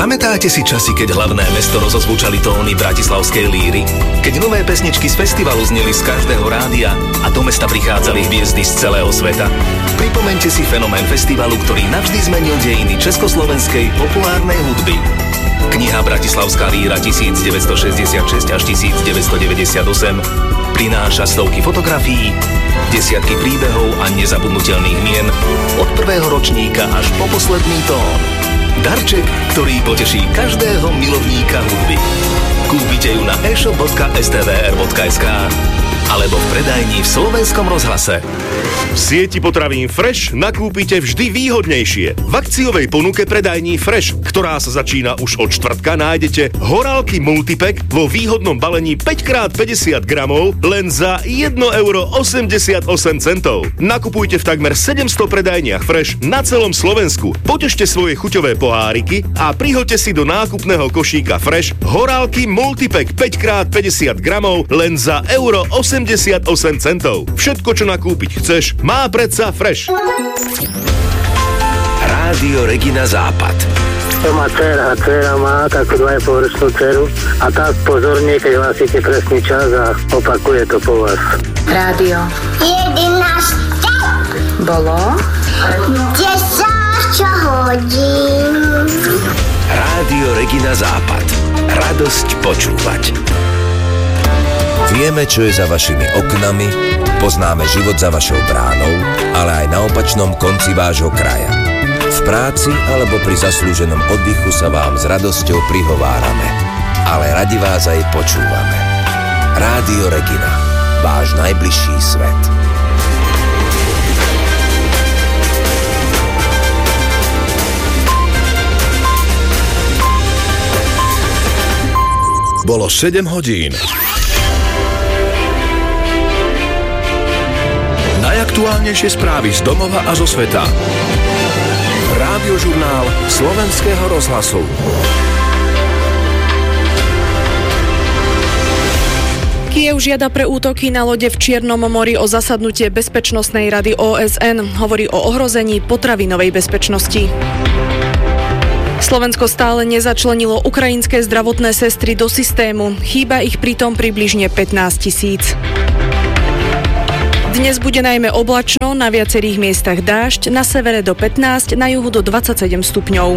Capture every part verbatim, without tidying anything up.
Pamätáte si časy, keď hlavné mesto rozozvučali tóny bratislavskej líry? Keď nové pesničky z festivalu zneli z každého rádia a do mesta prichádzali hviezdy z celého sveta? Pripomeňte si fenomén festivalu, ktorý navždy zmenil dejiny československej populárnej hudby. Kniha Bratislavská líra devätnásťstošesťdesiatšesť až devätnásťstodeväťdesiatosem prináša stovky fotografií, desiatky príbehov a nezabudnutelných mien od prvého ročníka až po posledný tón. Darček, ktorý poteší každého milovníka hudby. Kúpite ju na e-shop bodka es té vé er bodka es ká alebo v predajni v Slovenskom rozhlase. V sieti potravín Fresh nakúpite vždy výhodnejšie. V akciovej ponuke predajní Fresh, ktorá sa začína už od štvrtka, nájdete horálky multipack vo výhodnom balení päť krát päťdesiat gramov len za jedno euro osemdesiatosem centov. Nakupujte v takmer sedemsto predajniach Fresh na celom Slovensku. Potešte svoje chuťové poháriky a prihoďte si do nákupného košíka Fresh horálky multipack päť krát päťdesiat gramov len za euro osemdesiatosem centov. Všetko, čo nakúpiť chceš, má predsa Fresh. Rádio Regina Západ. To má dcera, dcera má takú dva a pol ročnú dceru a tak pozorne, keď hlasíte presný čas a opakuje to po vás. Rádio jedenásť bolo desať hodín. Rádio Regina Západ. Radosť počúvať. Vieme, čo je za vašimi oknami, poznáme život za vašou bránou, ale aj na opačnom konci vášho kraja. V práci alebo pri zaslúženom oddychu sa vám s radosťou prihovárame, ale radi vás aj počúvame. Rádio Regina, váš najbližší svet. Bolo sedem hodín. Najaktuálnejšie správy z domova a zo sveta. Rádiožurnál Slovenského rozhlasu. Kyjev žiada pre útoky na lode v Čiernom mori o zasadnutie Bezpečnostnej rady ó es en. Hovorí o ohrození potravinovej bezpečnosti. Slovensko stále nezačlenilo ukrajinské zdravotné sestry do systému. Chýba ich pritom približne pätnásť tisíc. Dnes bude najmä oblačno, na viacerých miestach dážď, na severe do pätnásť, na juhu do dvadsaťsedem stupňov.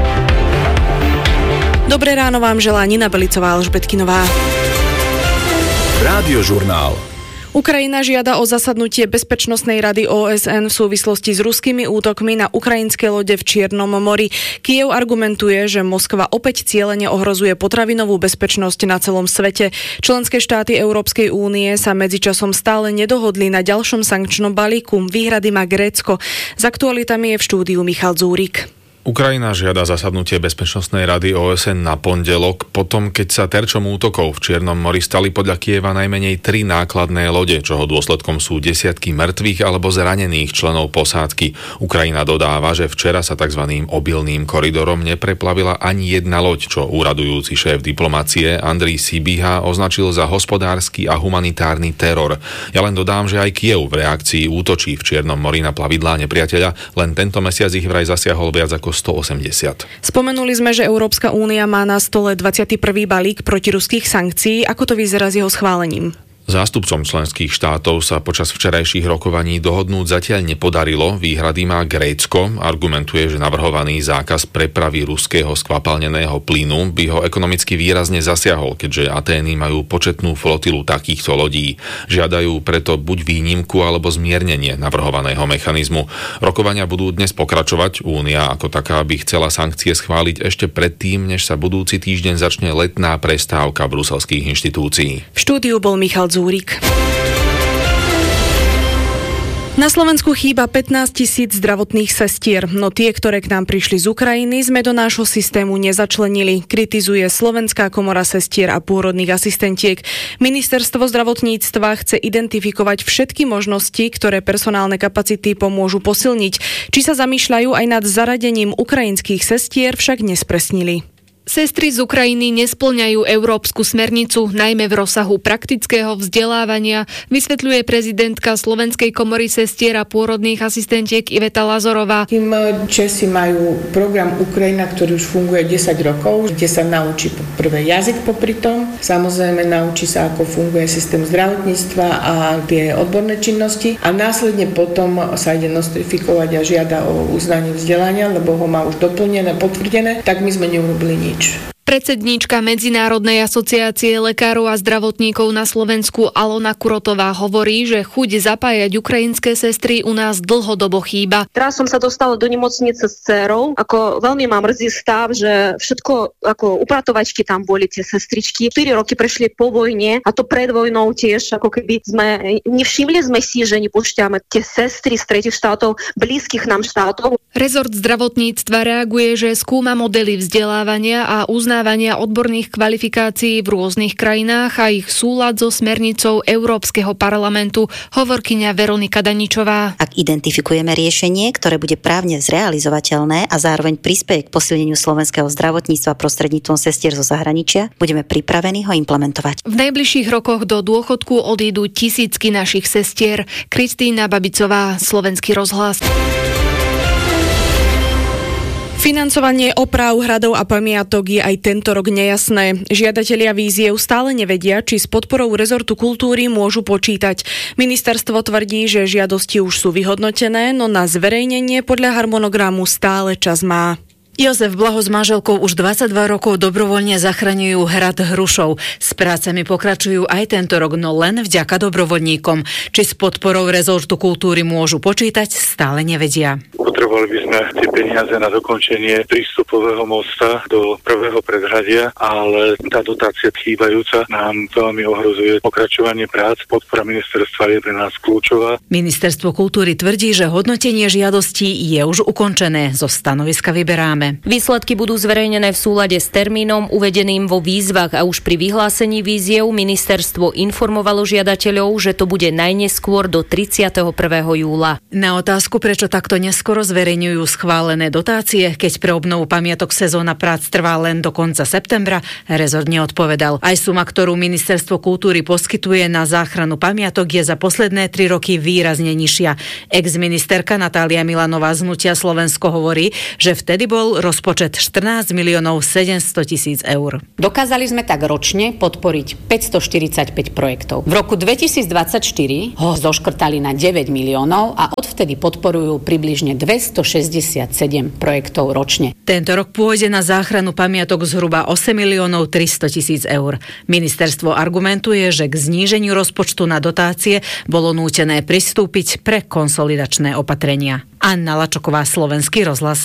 Dobré ráno vám želá Nina Belicová Alžbetkinová. Rádiožurnál. Ukrajina žiada o zasadnutie Bezpečnostnej rady ó es en v súvislosti s ruskými útokmi na ukrajinské lode v Čiernom mori. Kyjev argumentuje, že Moskva opäť cielene ohrozuje potravinovú bezpečnosť na celom svete. Členské štáty Európskej únie sa medzičasom stále nedohodli na ďalšom sankčnom balíku. Výhrady má Grécko. S aktualitami je v štúdiu Michal Dzúrik. Ukrajina žiada zasadnutie Bezpečnostnej rady ó es en na pondelok, potom keď sa terčom útokov v Čiernom mori stali podľa Kyjeva najmenej tri nákladné lode, čoho dôsledkom sú desiatky mŕtvych alebo zranených členov posádky. Ukrajina dodáva, že včera sa tzv. Obilným koridorom nepreplavila ani jedna loď, čo úradujúci šéf diplomacie Andrej Sibiha označil za hospodársky a humanitárny teror. Ja len dodám, že aj Kyjev v reakcii útočí v Čiernom mori na plavidlá nepriateľa, len tento mesiac ich vraj zasiahol viac ako stoosemdesiat. Spomenuli sme, že Európska únia má na stole dvadsiaty prvý balík protiruských sankcií. Ako to vyzerá s jeho schválením? Zástupcom členských štátov sa počas včerajších rokovaní dohodnúť zatiaľ nepodarilo. Výhrady má Grécko. Argumentuje, že navrhovaný zákaz prepravy ruského skvapalneného plynu by ho ekonomicky výrazne zasiahol, keďže Atény majú početnú flotilu takýchto lodí. Žiadajú preto buď výnimku alebo zmiernenie navrhovaného mechanizmu. Rokovania budú dnes pokračovať. Únia ako taká by chcela sankcie schváliť ešte predtým, než sa budúci týždeň začne letná prestávka bruselských inštitúcií. V štúdiu bol Michal Dzúrik. Na Slovensku chýba pätnásť tisíc zdravotných sestier, no tie, ktoré k nám prišli z Ukrajiny, sme do nášho systému nezačlenili, kritizuje Slovenská komora sestier a pôrodných asistentiek. Ministerstvo zdravotníctva chce identifikovať všetky možnosti, ktoré personálne kapacity pomôžu posilniť. Či sa zamýšľajú aj nad zaradením ukrajinských sestier, však nespresnili. Sestry z Ukrajiny nespĺňajú európsku smernicu, najmä v rozsahu praktického vzdelávania, vysvetľuje prezidentka Slovenskej komory sestier a pôrodných asistentiek Iveta Lazorová. Tým Česi majú program Ukrajina, ktorý už funguje desať rokov, kde sa naučí prvé jazyk popri tom. Samozrejme naučí sa, ako funguje systém zdravotníctva a tie odborné činnosti. A následne potom sa ide nostrifikovať a žiada o uznanie vzdelania, lebo ho má už doplnené, potvrdené. Tak my sme neurobili nič. Predsedníčka Medzinárodnej asociácie lekárov a zdravotníkov na Slovensku Alona Kurotová hovorí, že chuť zapájať ukrajinské sestry u nás dlhodobo chýba. Teraz som sa dostala do nemocnice s dcerou. Ako veľmi ma mrzí stav, že všetko ako upratovačky tam boli, tie sestričky. štyri roky prešli po vojne a to pred vojnou tiež, ako keby sme nevšimli sme si, že nepúšťame tie sestry z tretích štátov, blízkych nám štátov. Rezort zdravotníctva reaguje, že skúma modely vzdelávania a uznávania odborných kvalifikácií v rôznych krajinách a ich súlad so smernicou Európskeho parlamentu, hovorkyňa Veronika Daničová. Ak identifikujeme riešenie, ktoré bude právne zrealizovateľné a zároveň prispieje k posilneniu slovenského zdravotníctva prostredníctvom sestier zo zahraničia, budeme pripravení ho implementovať. V najbližších rokoch do dôchodku odídu tisícky našich sestier. Kristína Babicová, Slovenský rozhlas. Financovanie oprav hradov a pamiatok je aj tento rok nejasné. Žiadatelia výziev stále nevedia, či s podporou rezortu kultúry môžu počítať. Ministerstvo tvrdí, že žiadosti už sú vyhodnotené, no na zverejnenie podľa harmonogramu stále čas má. Jozef Blaho s manželkou už dvadsaťdva rokov dobrovoľne zachraňujú hrad Hrušov. S prácami pokračujú aj tento rok, no len vďaka dobrovoľníkom. Či s podporou rezortu kultúry môžu počítať, stále nevedia. Potrebovali by sme tie peniaze na dokončenie prístupového mosta do prvého predhradia, ale tá dotácia chýbajúca nám veľmi ohrozuje pokračovanie prác. Podpora ministerstva je pre nás kľúčová. Ministerstvo kultúry tvrdí, že hodnotenie žiadostí je už ukončené. Zo stanoviska vyberáme. Výsledky budú zverejnené v súlade s termínom uvedeným vo výzvach a už pri vyhlásení výziev ministerstvo informovalo žiadateľov, že to bude najneskôr do tridsiateho prvého júla. Na otázku, prečo takto neskoro zverejňujú schválené dotácie, keď pre obnovu pamiatok sezóna prác trvá len do konca septembra, rezort neodpovedal. Aj suma, ktorú ministerstvo kultúry poskytuje na záchranu pamiatok, je za posledné tri roky výrazne nižšia. Ex-ministerka Natália Milanová z Hnutia Slovensko hovorí, že vtedy bol rozpočet štrnásť miliónov sedemsto tisíc eur. Dokázali sme tak ročne podporiť päťstoštyridsaťpäť projektov. V roku dvetisícdvadsaťštyri ho zoškrtali na deväť miliónov a odvtedy podporujú približne dvestošesťdesiatsedem projektov ročne. Tento rok pôjde na záchranu pamiatok zhruba osem miliónov tristo tisíc eur. Ministerstvo argumentuje, že k zníženiu rozpočtu na dotácie bolo nútené pristúpiť pre konsolidačné opatrenia. Anna Lačoková, Slovenský rozhlas.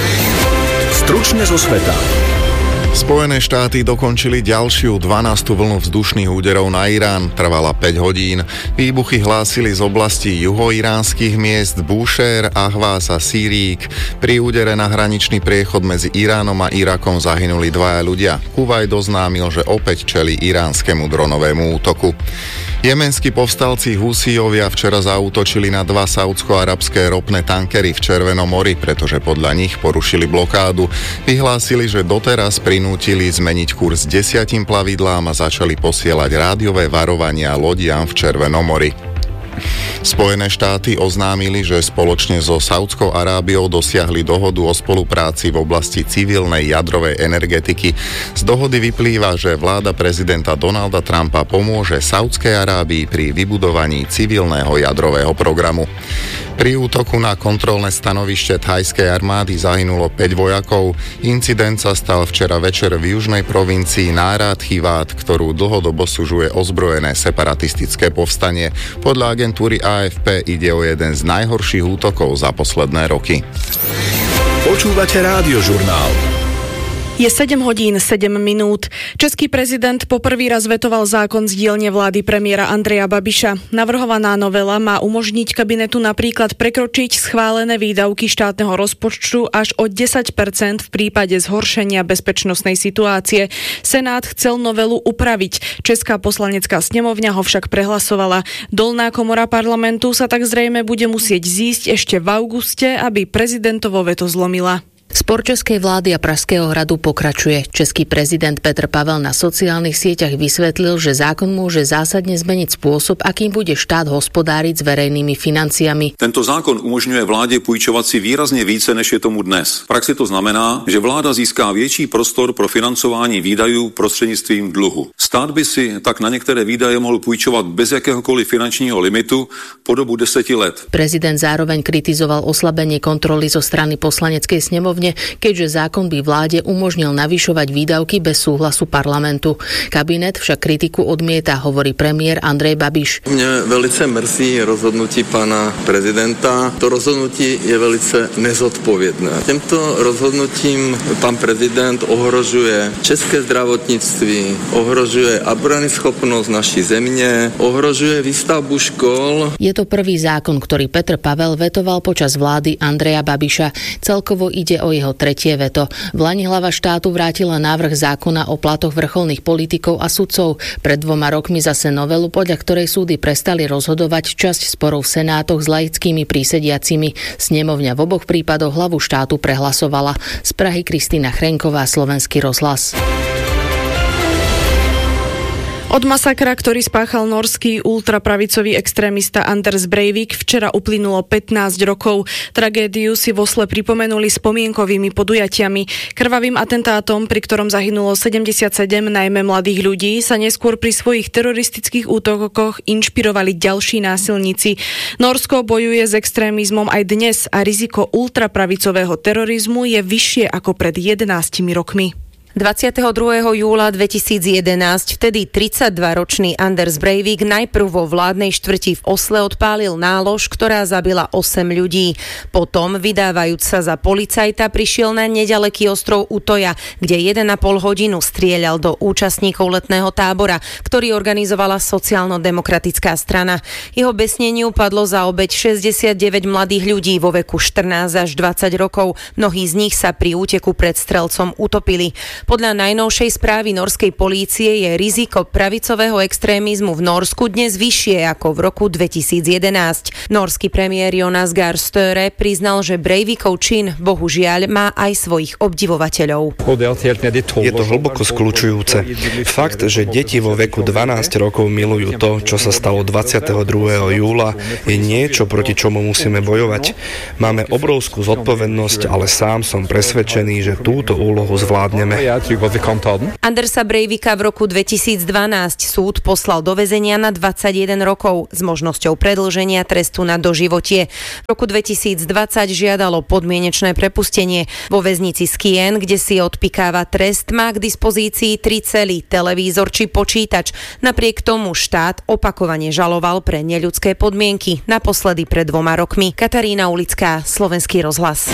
Stručne zo sveta. Spojené štáty dokončili ďalšiu dvanástu vlnu vzdušných úderov na Irán. Trvala päť hodín. Výbuchy hlásili z oblasti juhoiránskych miest Búšér, Ahvás a Sírík. Pri údere na hraničný priechod medzi Iránom a Irakom zahynuli dvaja ľudia. Kuvajt oznámil, že opäť čelí iránskemu dronovému útoku. Jemenskí povstalci Husíjovia včera zaútočili na dva saúdsko-arabské ropné tankery v Červenom mori, pretože podľa nich porušili blokádu. Vyhlásili, že doteraz prinútili zmeniť kurz desiatim plavidlám a začali posielať rádiové varovania lodiam v Červenom mori. Spojené štáty oznámili, že spoločne so Saudskou Arábiou dosiahli dohodu o spolupráci v oblasti civilnej jadrovej energetiky. Z dohody vyplýva, že vláda prezidenta Donalda Trumpa pomôže Saudskej Arábii pri vybudovaní civilného jadrového programu. Pri útoku na kontrolné stanovište thajskej armády zahynulo päť vojakov. Incident sa stal včera večer v južnej provincii Nárad Chivát, ktorú dlhodobo sužuje ozbrojené separatistické povstanie. Podľa agentúry á ef pé ide o jeden z najhorších útokov za posledné roky. Počúvate Rádiožurnál. Je sedem hodín sedem minút. Český prezident poprvý raz vetoval zákon z dielne vlády premiéra Andreja Babiša. Navrhovaná novela má umožniť kabinetu napríklad prekročiť schválené výdavky štátneho rozpočtu až o desať percent v prípade zhoršenia bezpečnostnej situácie. Senát chcel novelu upraviť. Česká poslanecká snemovňa ho však prehlasovala. Dolná komora parlamentu sa tak zrejme bude musieť zísť ešte v auguste, aby prezidentovo veto zlomila. Spor českej vlády a Pražského hradu pokračuje. Český prezident Petr Pavel na sociálnych sieťach vysvetlil, že zákon môže zásadne zmeniť spôsob, akým bude štát hospodáriť s verejnými financiami. Tento zákon umožňuje vládě půjčovat si výrazně více, než je tomu dnes. V praxi to znamená, že vláda získá větší prostor pro financování výdajů prostřednictvím dluhu. Stát by si tak na některé výdaje mohl půjčovat bez jakéhokoliv finančního limitu po dobu deseti let. Prezident zároveň kritizoval oslabenie kontroly zo strany poslaneckej snemovne, keďže zákon by vláde umožnil navyšovať výdavky bez súhlasu parlamentu. Kabinet však kritiku odmieta, hovorí premiér Andrej Babiš. Mne velice mrzí rozhodnutí pána prezidenta. To rozhodnutí je velice nezodpovědné. Týmto rozhodnutím pán prezident ohrožuje české zdravotnictví, ohrožuje obranyschopnosť naší země, ohrožuje výstavbu škol. Je to prvý zákon, ktorý Petr Pavel vetoval počas vlády Andreja Babiša. Celkovo ide o jeho tretie veto. Vlani hlava štátu vrátila návrh zákona o platoch vrcholných politikov a sudcov. Pred dvoma rokmi zase novelu, podľa ktorej súdy prestali rozhodovať časť sporov v senátoch s laickými prísediacimi. Snemovňa v oboch prípadoch hlavu štátu prehlasovala. Z Prahy Kristína Chrenková, Slovenský rozhlas. Od masakra, ktorý spáchal norský ultrapravicový extrémista Anders Breivik, včera uplynulo pätnásť rokov. Tragédiu si v Osle pripomenuli spomienkovými podujatiami. Krvavým atentátom, pri ktorom zahynulo sedemdesiatsedem najmä mladých ľudí, sa neskôr pri svojich teroristických útokoch inšpirovali ďalší násilníci. Norsko bojuje s extrémizmom aj dnes a riziko ultrapravicového terorizmu je vyššie ako pred jedenástimi rokmi. dvadsiateho druhého júla dvetisícjedenásť vtedy tridsaťdvaročný Anders Breivik najprv vo vládnej štvrti v Osle odpálil nálož, ktorá zabila osem ľudí. Potom, vydávajúc sa za policajta, prišiel na nedaleký ostrov Utoja, kde jeden a pol hodinu strieľal do účastníkov letného tábora, ktorý organizovala sociálno-demokratická strana. Jeho besneniu padlo za obeť šesťdesiatdeväť mladých ľudí vo veku štrnásť až dvadsať rokov. Mnohí z nich sa pri úteku pred strelcom utopili. Podľa najnovšej správy norskej polície je riziko pravicového extrémizmu v Norsku dnes vyššie ako v roku dvetisícjedenásť. Norský premiér Jonas Gahr Støre priznal, že Breivikov čin bohužiaľ má aj svojich obdivovateľov. Je to hlboko skľučujúce. Fakt, že deti vo veku dvanásť rokov milujú to, čo sa stalo dvadsiateho druhého júla, je niečo, proti čomu musíme bojovať. Máme obrovskú zodpovednosť, ale sám som presvedčený, že túto úlohu zvládneme. Andersa Breivika v roku dvetisícdvanásť súd poslal do väzenia na dvadsaťjeden rokov s možnosťou predĺženia trestu na doživotie. V roku dvetisícdvadsať žiadalo podmienečné prepustenie. Vo väznici Skien, kde si odpikáva trest, má k dispozícii tri cely, televízor či počítač. Napriek tomu štát opakovane žaloval pre neľudské podmienky, naposledy pred dvoma rokmi. Katarína Ulická, Slovenský rozhlas.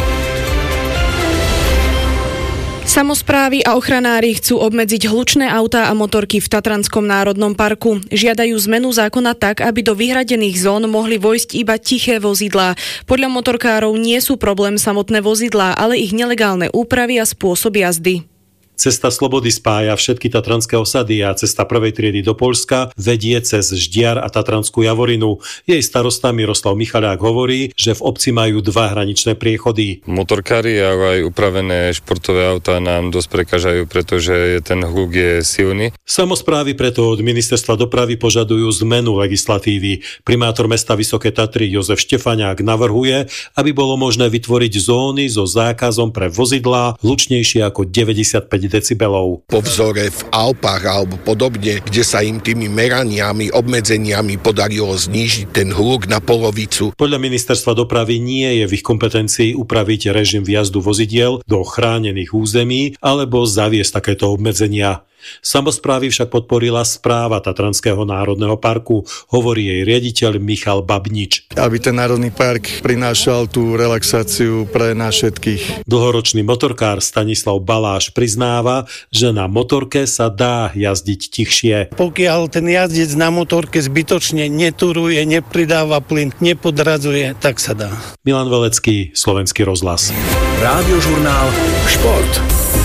Samosprávy a ochranári chcú obmedziť hlučné autá a motorky v Tatranskom národnom parku. Žiadajú zmenu zákona tak, aby do vyhradených zón mohli vojsť iba tiché vozidlá. Podľa motorkárov nie sú problém samotné vozidlá, ale ich nelegálne úpravy a spôsob jazdy. Cesta Slobody spája všetky tatranské osady a cesta prvej triedy do Poľska vedie cez Ždiar a Tatranskú Javorinu. Jej starosta Miroslav Michaľák hovorí, že v obci majú dva hraničné priechody. Motorkári, ale aj upravené športové autá nám dosť prekážajú, pretože ten hluk je silný. Samosprávy preto od ministerstva dopravy požadujú zmenu legislatívy. Primátor mesta Vysoké Tatry Jozef Štefaniak navrhuje, aby bolo možné vytvoriť zóny so zákazom pre vozidlá hlučnejšie ako deväťdesiatpäť decibelov. Po vzore v Alpách alebo podobne, kde sa im tými meraniami, obmedzeniami podarilo znížiť ten hluk na polovicu. Podľa ministerstva dopravy nie je v ich kompetencii upraviť režim vjazdu vozidiel do chránených území alebo zaviesť takéto obmedzenia. Samosprávy však podporila správa Tatranského národného parku, hovorí jej riaditeľ Michal Babnič. Aby ten národný park prinášal tú relaxáciu pre nás všetkých. Dlhoročný motorkár Stanislav Baláš priznáva, že na motorke sa dá jazdiť tichšie. Pokiaľ ten jazdec na motorke zbytočne neturuje, nepridáva plyn, nepodradzuje, tak sa dá. Milan Velecký, Slovenský rozhlas. Rádiožurnál Šport.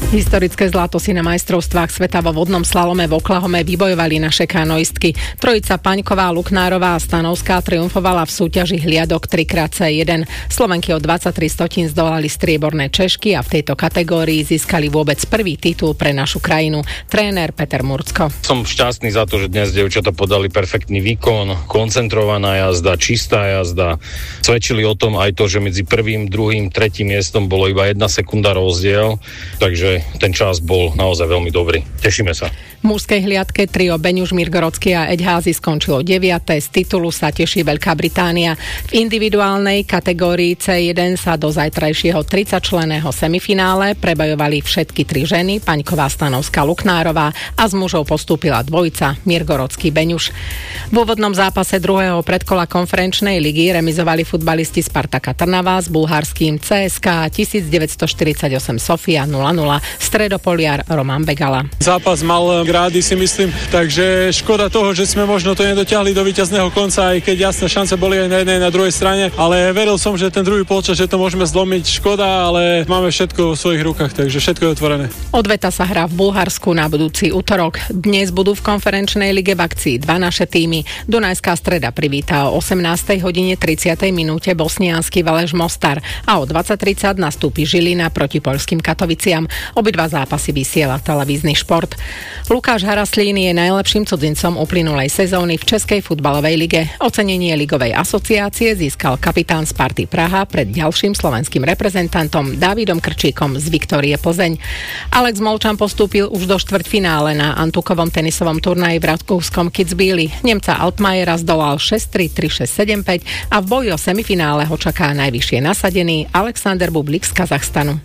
Historické zlato si na majstrovstvách sveta vo vodnom slalome v Oklahome vybojovali naše kanoistky. Trojica Paňková, Luknárová a Stanovská triumfovala v súťaži hliadok tri krát cé jeden. Slovenky o dvadsaťtri stotín zdolali strieborné Češky a v tejto kategórii získali vôbec prvý titul pre našu krajinu. Tréner Peter Murcko. Som šťastný za to, že dnes dievčatá podali perfektný výkon, koncentrovaná jazda, čistá jazda. Svedčili o tom aj to, že medzi prvým, druhým, tretím miestom bolo iba jedna sekunda rozdiel, takže ten čas bol naozaj veľmi dobrý. Tešíme sa. V mužskej hliadke trio Beňuš, Mirgorodský a Eďházy skončilo deviate. Z titulu sa teší Veľká Británia. V individuálnej kategórii cé jeden sa do zajtrajšieho tridsaťčlenného semifinále prebojovali všetky tri ženy, Paňková, Stanovská, Luknárová, a z mužov postúpila dvojica Mirgorodský, Beňuš. V úvodnom zápase druhého predkola konferenčnej ligy remizovali futbalisti Spartaka Trnava s bulharským cé es ká devätnásťstoštyridsaťosem Sofia nula nula. Stredopoliar Roman Begala. Zápas mal grády, si myslím, takže škoda toho, že sme možno to nedotiahli do víťazného konca, aj keď jasné šance boli aj na jednej, na druhej strane, ale veril som, že ten druhý polčas, že to môžeme zlomiť. Škoda, ale máme všetko v svojich rukách, takže všetko je otvorené. Odveta sa hrá v Bulharsku na budúci utorok. Dnes budú v konferenčnej lige v akcii dva naše týmy. Dunajská Streda privítá o osemnástej hodine tridsiatej minúte bosniansky Velež Mostar a o dvadsať tridsať nastúpi Žilina proti poľským Katoviciam. Obidva zápasy vysiela televízny Šport. Lukáš Haraslín je najlepším cudzincom uplynulej sezóny v Českej futbalovej lige. Ocenenie ligovej asociácie získal kapitán Sparty Praha pred ďalším slovenským reprezentantom Dávidom Krčíkom z Viktórie Plzeň. Alex Molčan postúpil už do štvrťfinále na Antukovom tenisovom turnaji v rakúskom Kitzbüheli. Nemca Altmajera zdolal šesť tri, tri šesť, sedem päť a v boji o semifinále ho čaká najvyššie nasadený Alexander Bublik z Kazachstanu.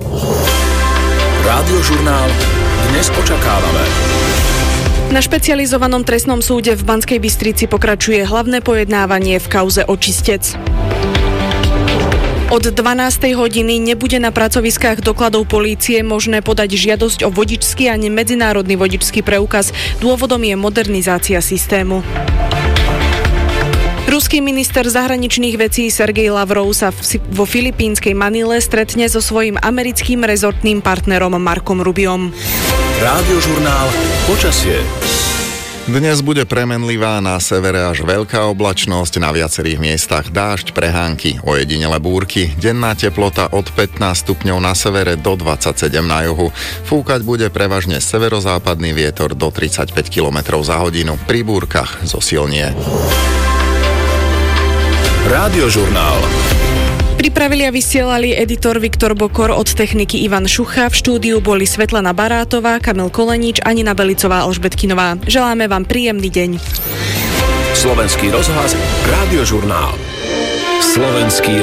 Rádiožurnál dnes očakávame. Na špecializovanom trestnom súde v Banskej Bystrici pokračuje hlavné pojednávanie v kauze Očistec. Od dvanástej hodiny nebude na pracoviskách dokladov polície možné podať žiadosť o vodičský ani medzinárodný vodičský preukaz. Dôvodom je modernizácia systému. Ruský minister zahraničných vecí Sergej Lavrov sa vo filipínskej Manile stretne so svojím americkým rezortným partnerom Markom Rubiom. Rádiožurnál počasie. Dnes bude premenlivá, na severe až veľká oblačnosť, na viacerých miestach dážď, prehánky, ojedinele búrky. Denná teplota od pätnásť stupňov na severe do dvadsaťsedem na juhu. Fúkať bude prevažne severozápadný vietor do tridsaťpäť kilometrov za hodinu. Pri búrkach zosilnie. Rádiožurnál. Pripravili a vysielali editor Viktor Bokor, od techniky Ivan Šucha. V štúdiu boli Svetlana Barátová, Kamil Kolenič, Anina Belicová, Alžbetkinová. Želáme vám príjemný deň. Slovenský rozhlas, Rádiožurnál. Slovenský